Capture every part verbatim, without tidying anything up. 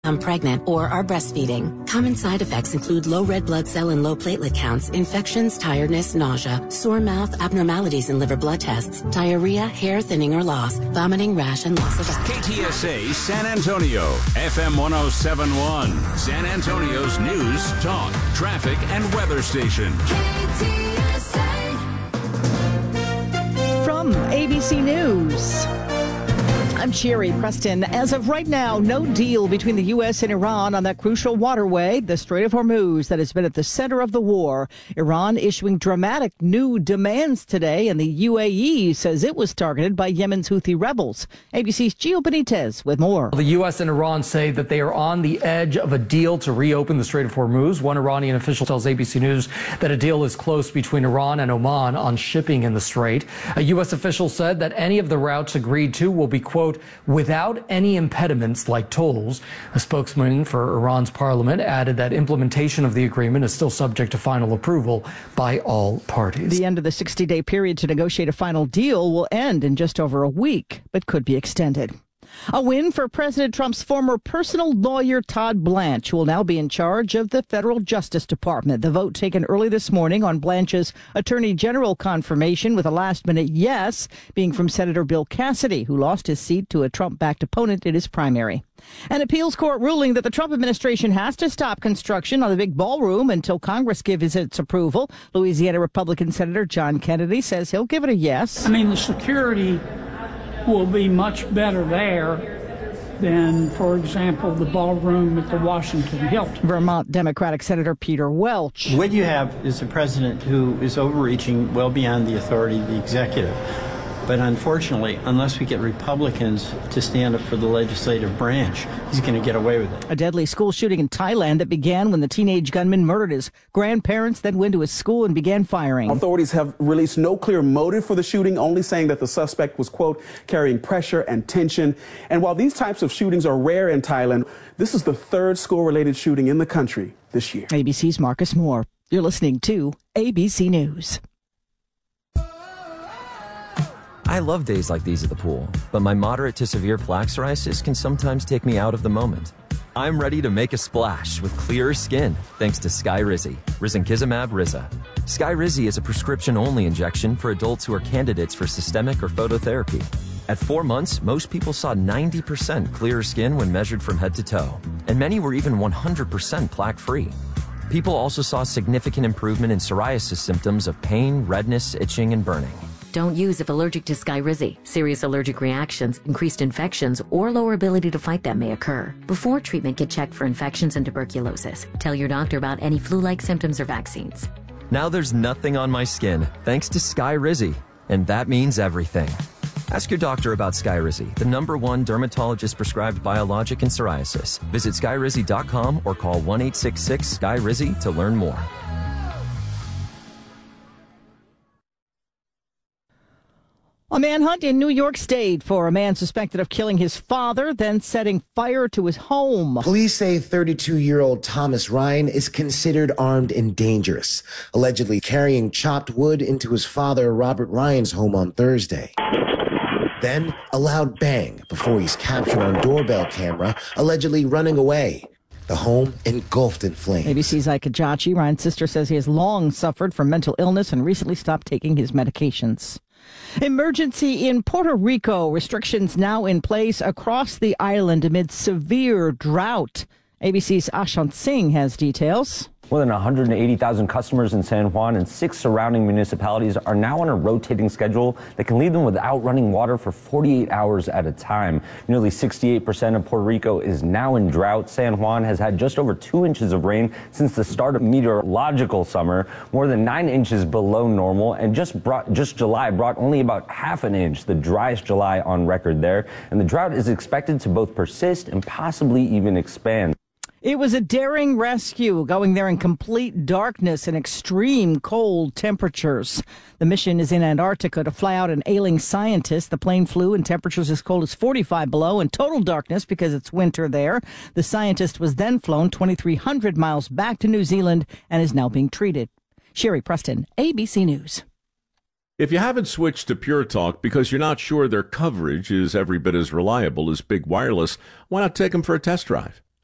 I'm pregnant or are breastfeeding. Common side effects include low red blood cell and low platelet counts, infections, tiredness, nausea, sore mouth, abnormalities in liver blood tests, diarrhea, hair thinning or loss, vomiting, rash, and loss of appetite. K T S A San Antonio, F M one oh seven point one, San Antonio's news, talk, traffic, and weather station. K T S A. From A B C News, I'm Sherry Preston. As of right now, no deal between the U S and Iran on that crucial waterway, the Strait of Hormuz, that has been at the center of the war. Iran issuing dramatic new demands today, and the U A E says it was targeted by Yemen's Houthi rebels. A B C's Gio Benitez with more. The U S and Iran say that they are on the edge of a deal to reopen the Strait of Hormuz. One Iranian official tells A B C News that a deal is close between Iran and Oman on shipping in the strait. A U S official said that any of the routes agreed to will be, quote, without any impediments like tolls. A spokesman for Iran's parliament added that implementation of the agreement is still subject to final approval by all parties. The end of the sixty-day period to negotiate a final deal will end in just over a week, but could be extended. A win for President Trump's former personal lawyer, Todd Blanche, who will now be in charge of the federal Justice Department. The vote taken early this morning on Blanche's attorney general confirmation, with a last-minute yes being from Senator Bill Cassidy, who lost his seat to a Trump-backed opponent in his primary. An appeals court ruling that the Trump administration has to stop construction on the big ballroom until Congress gives its approval. Louisiana Republican Senator John Kennedy says he'll give it a yes. I mean, the security will be much better there than, for example, the ballroom at the Washington Hilton. Vermont Democratic Senator Peter Welch. What you have is a president who is overreaching well beyond the authority of the executive. But unfortunately, unless we get Republicans to stand up for the legislative branch, he's going to get away with it. A deadly school shooting in Thailand that began when the teenage gunman murdered his grandparents, then went to his school and began firing. Authorities have released no clear motive for the shooting, only saying that the suspect was, quote, carrying pressure and tension. And while these types of shootings are rare in Thailand, this is the third school-related shooting in the country this year. A B C's Marcus Moore. You're listening to A B C News. I love days like these at the pool, but my moderate to severe plaque psoriasis can sometimes take me out of the moment. I'm ready to make a splash with clearer skin thanks to Skyrizi, risankizumab Riza. Skyrizi is a prescription-only injection for adults who are candidates for systemic or phototherapy. At four months, most people saw ninety percent clearer skin when measured from head to toe, and many were even one hundred percent plaque-free. People also saw significant improvement in psoriasis symptoms of pain, redness, itching, and burning. Don't use if allergic to Skyrizi. Serious allergic reactions, increased infections, or lower ability to fight them may occur. Before treatment, get checked for infections and tuberculosis. Tell your doctor about any flu-like symptoms or vaccines. Now there's nothing on my skin thanks to Skyrizi, and that means everything. Ask your doctor about Skyrizi, the number one dermatologist-prescribed biologic in psoriasis. Visit skyrizi dot com or call one eight six six Sky Rizi to learn more. A manhunt in New York State for a man suspected of killing his father, then setting fire to his home. Police say thirty-two-year-old Thomas Ryan is considered armed and dangerous, allegedly carrying chopped wood into his father Robert Ryan's home on Thursday. Then a loud bang before he's captured on doorbell camera, allegedly running away. The home engulfed in flames. A B C's Ike Kajachi. Ryan's sister says he has long suffered from mental illness and recently stopped taking his medications. Emergency in Puerto Rico. Restrictions now in place across the island amid severe drought. A B C's Ashant Singh has details. More than one hundred eighty thousand customers in San Juan and six surrounding municipalities are now on a rotating schedule that can leave them without running water for forty-eight hours at a time. Nearly sixty-eight percent of Puerto Rico is now in drought. San Juan has had just over two inches of rain since the start of meteorological summer, more than nine inches below normal, and just brought, just July brought only about half an inch, the driest July on record there. And the drought is expected to both persist and possibly even expand. It was a daring rescue, going there in complete darkness and extreme cold temperatures. The mission is in Antarctica to fly out an ailing scientist. The plane flew in temperatures as cold as forty-five below and total darkness because it's winter there. The scientist was then flown twenty-three hundred miles back to New Zealand and is now being treated. Sherry Preston, A B C News. If you haven't switched to Pure Talk because you're not sure their coverage is every bit as reliable as Big Wireless, why not take them for a test drive?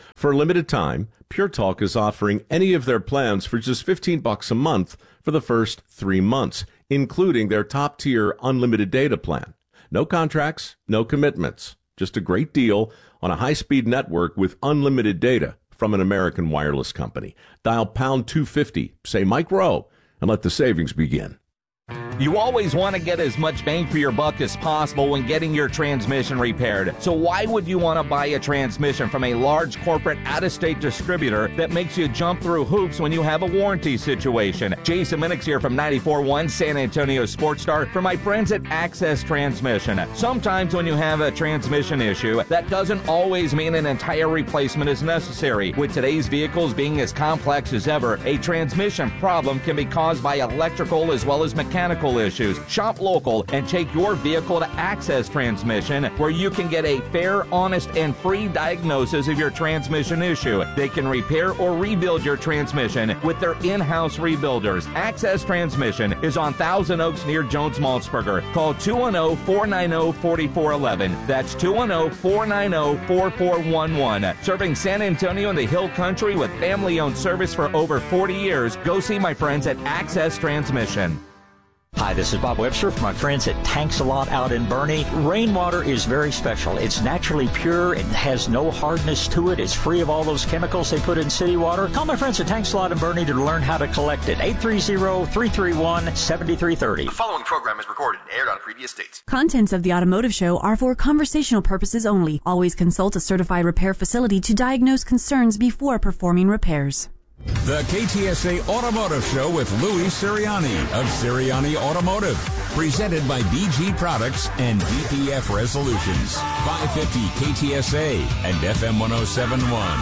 For a limited time, Pure Talk is offering any of their plans for just fifteen bucks a month for the first three months, including their top-tier unlimited data plan. No contracts, no commitments. Just a great deal on a high-speed network with unlimited data from an American wireless company. Dial pound two fifty, say Mike Rowe, and let the savings begin. You always want to get as much bang for your buck as possible when getting your transmission repaired. So why would you want to buy a transmission from a large corporate out-of-state distributor that makes you jump through hoops when you have a warranty situation? Jason Minix here from ninety-four point one San Antonio Sports Star for my friends at Access Transmission. Sometimes when you have a transmission issue, that doesn't always mean an entire replacement is necessary. With today's vehicles being as complex as ever, a transmission problem can be caused by electrical as well as mechanical issues. Shop local and take your vehicle to Access Transmission, where you can get a fair, honest, and free diagnosis of your transmission issue. They can repair or rebuild your transmission with their in-house rebuilders. Access Transmission is on Thousand Oaks near Jones-Maltsberger. Call two one zero, four nine zero, four four one one. That's two one zero, four nine zero, four four one one. Serving San Antonio and the Hill Country with family-owned service for over forty years. Go see my friends at Access Transmission. Hi, this is Bob Webster from my friends at Tanks a Lot out in Bernie. Rainwater is very special. It's naturally pure. It has no hardness to it. It's free of all those chemicals they put in city water. Call my friends at Tanks a Lot in Bernie to learn how to collect it. eight three zero, three three one, seven three three zero. The following program is recorded and aired on previous dates. Contents of the Automotive Show are for conversational purposes only. Always consult a certified repair facility to diagnose concerns before performing repairs. The K T S A Automotive Show with Louis Sirianni of Sirianni Automotive. Presented by B G Products and B P F Resolutions. five fifty K T S A and F M one oh seven point one.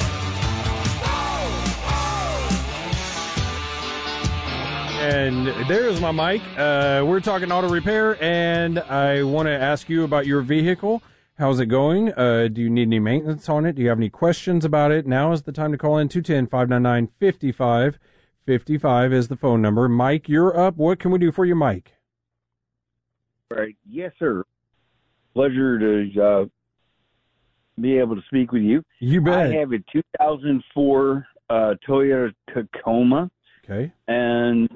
And there's my mic. Uh, we're talking auto repair, and I want to ask you about your vehicle. How's it going? Uh, do you need any maintenance on it? Do you have any questions about it? Now is the time to call in. two one zero, five nine nine, five five five five is the phone number. Mike, you're up. What can we do for you, Mike? Right. Yes, sir. Pleasure to uh, be able to speak with you. You bet. I have a two thousand four uh, Toyota Tacoma. Okay. And,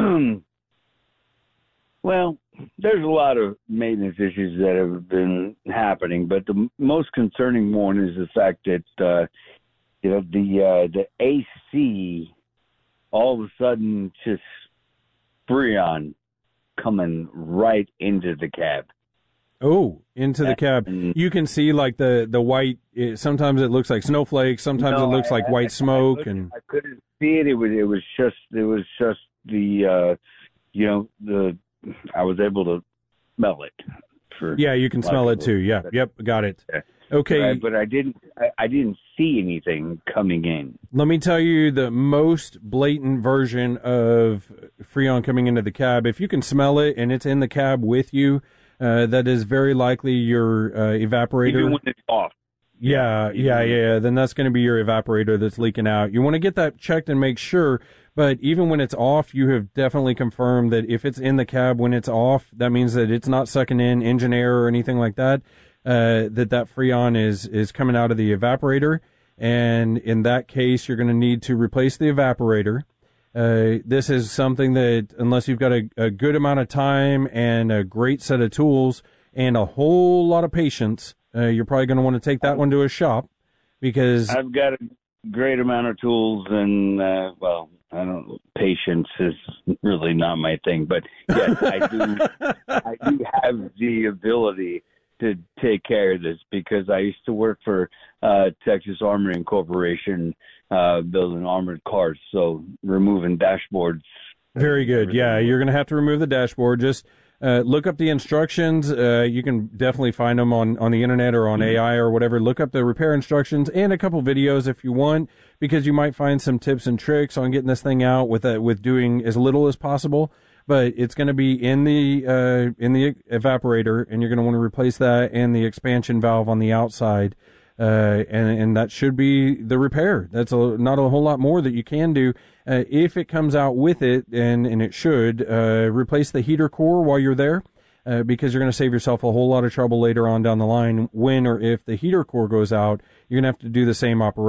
well, there's a lot of maintenance issues that have been happening, but the most concerning one is the fact that uh, you know the uh, the A C all of a sudden just Freon coming right into the cab. Oh, into the cab. You can see like the the white. It, sometimes it looks like snowflakes. Sometimes No, it looks I- like I- white smoke. I couldn't, and I couldn't see it. It was it was just it was just the uh, you know the I was able to smell it. For yeah, you can smell it too. Yeah, yep, got it. Okay, but I didn't I, I didn't see anything coming in. let me tell you the most blatant version of Freon coming into the cab. If you can smell it and it's in the cab with you, uh, that is very likely your uh, evaporator. Even when it's off. Yeah, yeah, yeah. Then that's going to be your evaporator that's leaking out. You want to get that checked and make sure. But even when it's off, you have definitely confirmed that if it's in the cab when it's off, that means that it's not sucking in engine air or anything like that. Uh, that that Freon is is coming out of the evaporator, and in that case, you're going to need to replace the evaporator. Uh, this is something that, unless you've got a, a good amount of time and a great set of tools and a whole lot of patience, uh, you're probably going to want to take that one to a shop because I've got a great amount of tools and uh, well, I don't. Patience is really not my thing, but yes, I do. I do have the ability to take care of this because I used to work for uh, Texas Armoring Corporation, uh, building armored cars, so removing dashboards. Very good. Yeah, you're going to have to remove the dashboard. Just uh, look up the instructions. Uh, you can definitely find them on, on the internet or on A I or whatever. Look up the repair instructions and a couple videos if you want, because you might find some tips and tricks on getting this thing out with uh, with doing as little as possible. But it's going to be in the uh, in the evaporator, and you're going to want to replace that and the expansion valve on the outside. Uh, and, and that should be the repair. That's a, not a whole lot more that you can do. Uh, if it comes out with it, and, and it should, uh, replace the heater core while you're there. uh, because you're going to save yourself a whole lot of trouble later on down the line when or if the heater core goes out. You're going to have to do the same operation.